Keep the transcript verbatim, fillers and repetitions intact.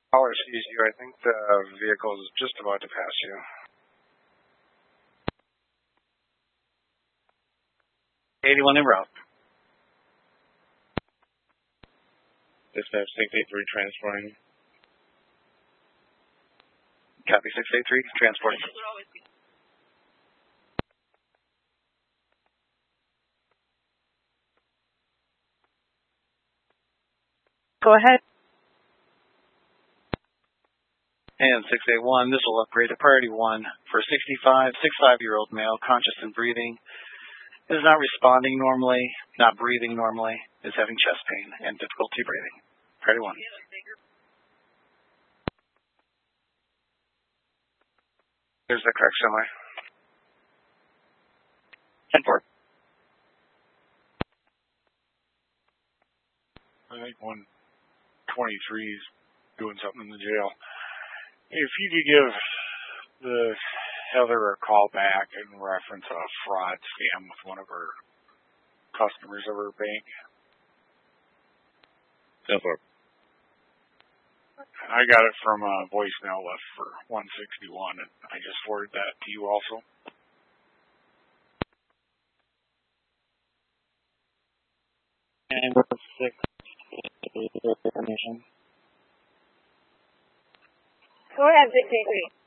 Caller sees you. I think the vehicle is just about to pass you. eighty-one en route. Dispatch six eight three transporting. Copy six eight three, transporting. Go ahead. And six eight one, this will upgrade to priority one for sixty-five, sixty-five-year-old male, conscious and breathing, is not responding normally, not breathing normally, is having chest pain and difficulty breathing. Priority one. There's the correct semi. ten four. I think one twenty-three is doing something in the jail. If you could give the Heather a call back and reference a fraud scam with one of her customers of her bank. ten four. I got it from a voicemail left for one sixty-one, and I just forwarded that to you also. And six information. Go ahead, six eight three.